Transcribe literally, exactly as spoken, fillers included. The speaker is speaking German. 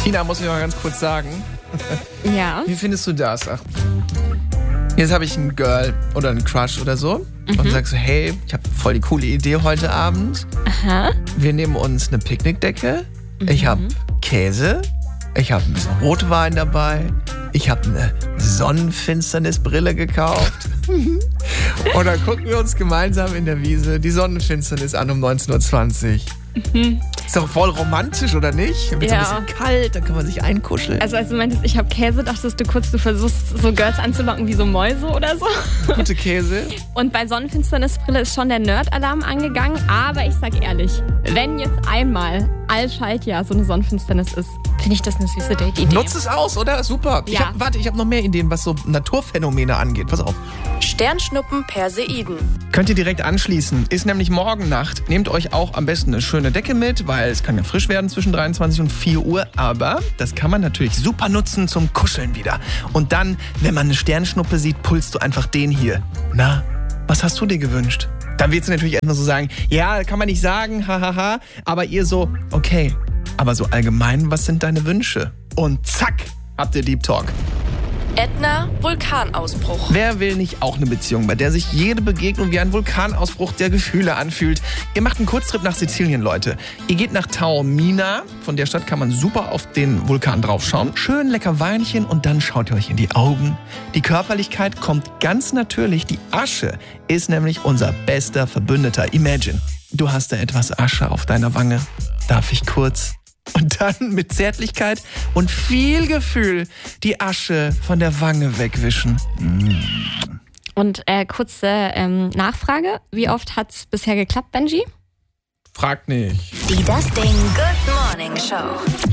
Tina, muss ich mal ganz kurz sagen. Ja. Wie findest du das? Ach, jetzt habe ich ein Girl oder einen Crush oder so. Mhm. Und sagst so, hey, ich habe voll die coole Idee heute Abend. Aha. Wir nehmen uns eine Picknickdecke. Mhm. Ich habe Käse. Ich habe ein bisschen Rotwein dabei. Ich habe eine Sonnenfinsternisbrille gekauft. Und dann gucken wir uns gemeinsam in der Wiese die Sonnenfinsternis an um neunzehn Uhr zwanzig. Mhm. Ist doch voll romantisch, oder nicht? Wird ja. so ein bisschen kalt, dann kann man sich einkuscheln. Also als du meintest, ich habe Käse, dachtest du kurz, du versuchst so Girls anzulocken wie so Mäuse oder so. Gute Käse. Und bei Sonnenfinsternisbrille ist schon der Nerd-Alarm angegangen. Aber ich sag ehrlich, wenn jetzt einmal Allschaltjahr so eine Sonnenfinsternis ist, finde ich das eine süße Date-Idee. Nutzt es aus, oder? Super. Ja. Ich hab, warte, ich habe noch mehr Ideen, was so Naturphänomene angeht. Pass auf. Sternschnuppen Perseiden. Könnt ihr direkt anschließen. Ist nämlich morgen Nacht. Nehmt euch auch am besten eine schöne Decke mit, weil es kann ja frisch werden zwischen dreiundzwanzig und vier Uhr. Aber das kann man natürlich super nutzen zum Kuscheln wieder. Und dann, wenn man eine Sternschnuppe sieht, pulst du einfach den hier. Na, was hast du dir gewünscht? Dann wird sie natürlich erstmal so sagen, ja, kann man nicht sagen, hahaha. Aber ihr so, okay, aber so allgemein, was sind deine Wünsche? Und zack, habt ihr Deep Talk. Edna, Vulkanausbruch. Wer will nicht auch eine Beziehung, bei der sich jede Begegnung wie ein Vulkanausbruch der Gefühle anfühlt? Ihr macht einen Kurztrip nach Sizilien, Leute. Ihr geht nach Taormina. Von der Stadt kann man super auf den Vulkan draufschauen. Schön lecker Weinchen und dann schaut ihr euch in die Augen. Die Körperlichkeit kommt ganz natürlich. Die Asche ist nämlich unser bester Verbündeter. Imagine, du hast da etwas Asche auf deiner Wange. Darf ich kurz? Und dann mit Zärtlichkeit und viel Gefühl die Asche von der Wange wegwischen. Mm. Und äh, kurze ähm, Nachfrage. Wie oft hat's bisher geklappt, Benji? Frag nicht. Die Das Ding Good Morning Show.